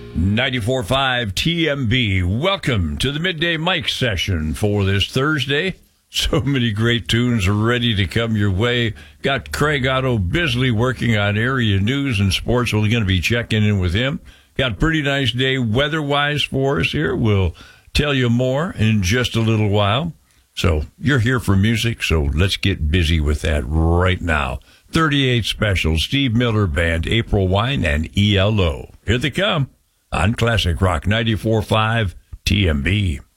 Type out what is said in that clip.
94.5 TMB. Welcome to the Midday Mike session for this Thursday. So many great tunes ready to come your way. Got Craig Otto Bisley working on area news and sports. We're going to be checking in with him. Got a pretty nice day weather-wise for us here. We'll tell you more in just a little while. So you're here for music, so let's get busy with that right now. 38 Special, Steve Miller Band, April Wine, and ELO. Here they come on Classic Rock 94.5 TMB.